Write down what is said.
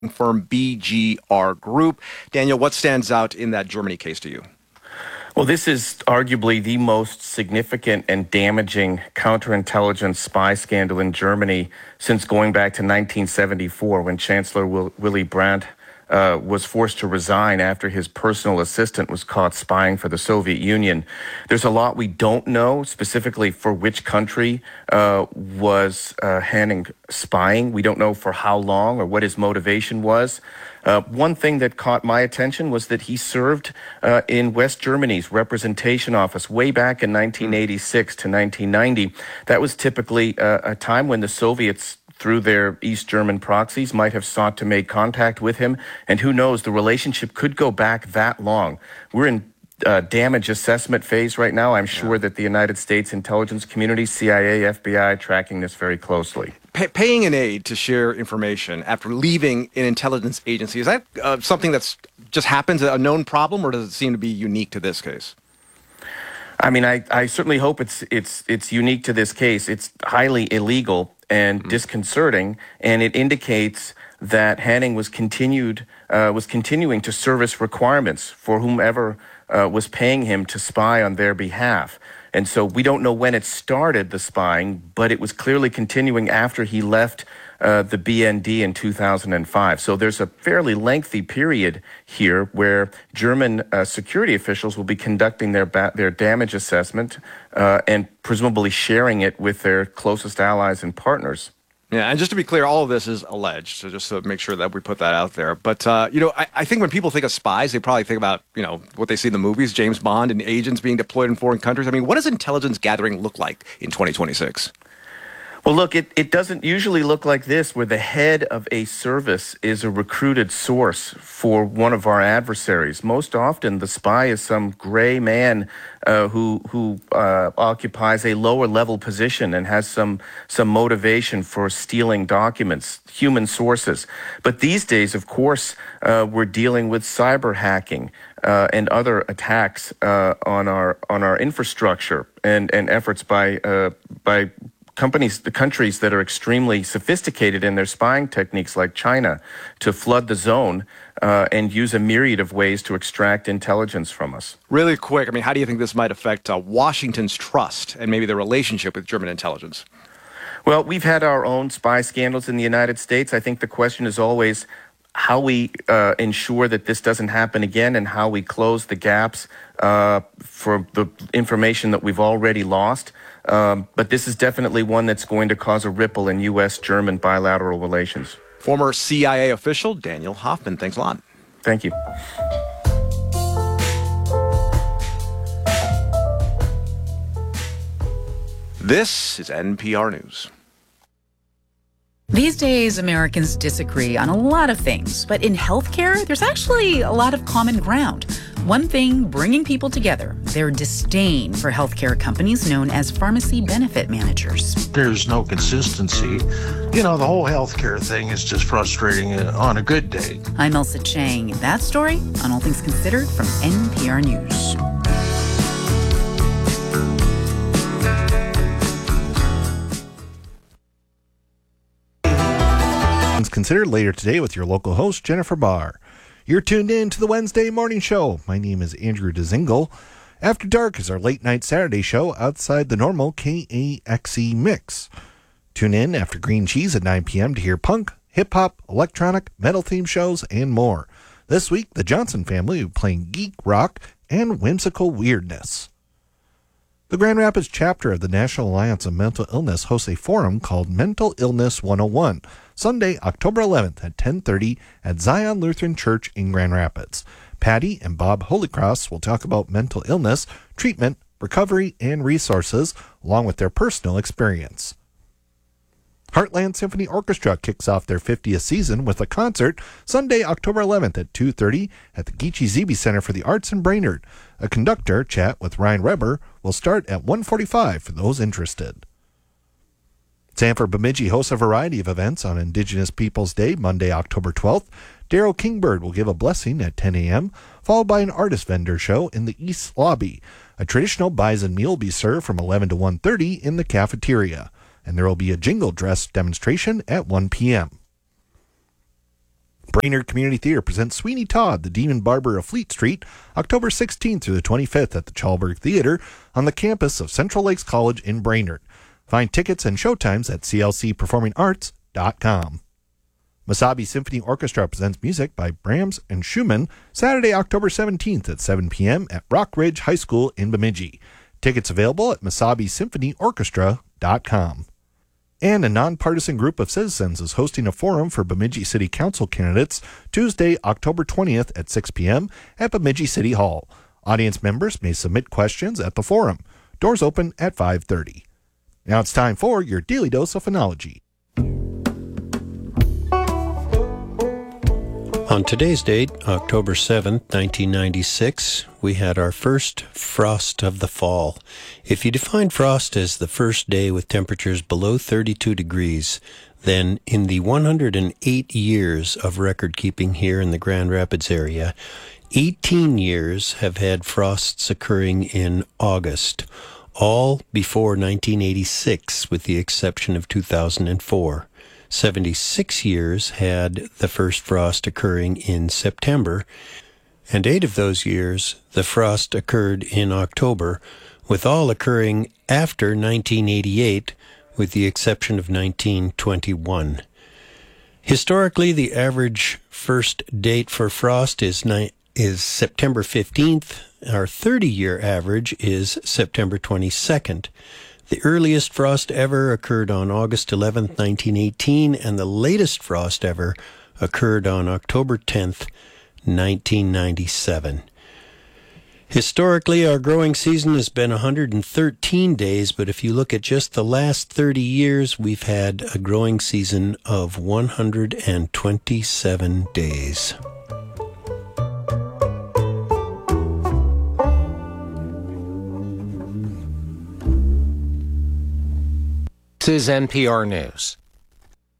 firm BGR Group. Daniel, what stands out in that Germany case to you? Well, this is arguably the most significant and damaging counterintelligence spy scandal in Germany since going back to 1974, when Chancellor Willy Brandt was forced to resign after his personal assistant was caught spying for the Soviet Union. There's a lot we don't know, specifically for which country was Henning spying. We don't know for how long or what his motivation was. One thing that caught my attention was that he served in West Germany's representation office way back in 1986 to 1990. That was typically a time when the Soviets, through their East German proxies, might have sought to make contact with him. And who knows, the relationship could go back that long. We're in damage assessment phase right now. I'm sure that the United States intelligence community, CIA, FBI, tracking this very closely. Paying an aide to share information after leaving an intelligence agency, is that something that's just happens, a known problem, or does it seem to be unique to this case? I mean, I certainly hope it's unique to this case. It's highly illegal and disconcerting, and it indicates that Henning was continuing to service requirements for whomever was paying him to spy on their behalf. And so we don't know when it started, the spying, but it was clearly continuing after he left the BND in 2005. So there's a fairly lengthy period here where German security officials will be conducting their damage assessment and presumably sharing it with their closest allies and partners. Yeah, and just to be clear, all of this is alleged, so just to make sure that we put that out there. But, I think when people think of spies, they probably think about, what they see in the movies, James Bond and agents being deployed in foreign countries. I mean, what does intelligence gathering look like in 2026? Well, look, it doesn't usually look like this, where the head of a service is a recruited source for one of our adversaries. Most often, the spy is some gray man who occupies a lower level position and has some motivation for stealing documents, human sources. But these days, of course, we're dealing with cyber hacking and other attacks on our infrastructure and efforts by the countries that are extremely sophisticated in their spying techniques, like China, to flood the zone and use a myriad of ways to extract intelligence from us. Really quick, I mean, how do you think this might affect Washington's trust and maybe the relationship with German intelligence? Well, we've had our own spy scandals in the United States. I think the question is always how we ensure that this doesn't happen again, and how we close the gaps for the information that we've already lost. But this is definitely one that's going to cause a ripple in U.S.-German bilateral relations. Former CIA official Daniel Hoffman, thanks a lot. Thank you. This is NPR News. These days, Americans disagree on a lot of things, but in healthcare, there's actually a lot of common ground. One thing bringing people together, their disdain for healthcare companies known as pharmacy benefit managers. There's no consistency. The whole healthcare thing is just frustrating on a good day. I'm Elsa Chang. That story on All Things Considered from NPR News. Considered later today with your local host, Jennifer Barr. You're tuned in to the Wednesday Morning Show. My name is Andrew Dezingle. After Dark is our late night Saturday show outside the normal KAXE mix. Tune in after Green Cheese at 9 p.m. to hear punk, hip-hop, electronic, metal theme shows, and more. This week, the Johnson family will be playing geek rock and whimsical weirdness. The Grand Rapids chapter of the National Alliance of Mental Illness hosts a forum called Mental Illness 101, Sunday, October 11th at 10:30 at Zion Lutheran Church in Grand Rapids. Patty and Bob Holycross will talk about mental illness, treatment, recovery, and resources, along with their personal experience. Heartland Symphony Orchestra kicks off their 50th season with a concert Sunday, October 11th at 2:30 at the Geechee Zeebe Center for the Arts in Brainerd. A conductor chat with Ryan Reber will start at 1:45 for those interested. Sanford Bemidji hosts a variety of events on Indigenous Peoples Day, Monday, October 12th. Daryl Kingbird will give a blessing at 10 a.m., followed by an artist vendor show in the East Lobby. A traditional bison meal will be served from 11 to 1:30 in the cafeteria, and there will be a jingle dress demonstration at 1 p.m. Brainerd Community Theater presents Sweeney Todd, the Demon Barber of Fleet Street, October 16th through the 25th at the Chalberg Theater on the campus of Central Lakes College in Brainerd. Find tickets and showtimes at clcperformingarts.com. Mesabi Symphony Orchestra presents music by Brahms and Schumann Saturday, October 17th at 7 p.m. at Rock Ridge High School in Bemidji. Tickets available at mesabisymphonyorchestra.com. And a nonpartisan group of citizens is hosting a forum for Bemidji City Council candidates Tuesday, October 20th at 6 p.m. at Bemidji City Hall. Audience members may submit questions at the forum. Doors open at 5:30. Now it's time for your Daily Dose of Phonology. On today's date, October 7th, 1996, we had our first frost of the fall. If you define frost as the first day with temperatures below 32 degrees, then in the 108 years of record keeping here in the Grand Rapids area, 18 years have had frosts occurring in August, all before 1986 with the exception of 2004. 76 years had the first frost occurring in September, and 8 of those years the frost occurred in October, with all occurring after 1988, with the exception of 1921. Historically, the average first date for frost is September 15th. Our 30-year average is September 22nd. The earliest frost ever occurred on August 11th, 1918, and the latest frost ever occurred on October 10th, 1997. Historically, our growing season has been 113 days, but if you look at just the last 30 years, we've had a growing season of 127 days. This is NPR News.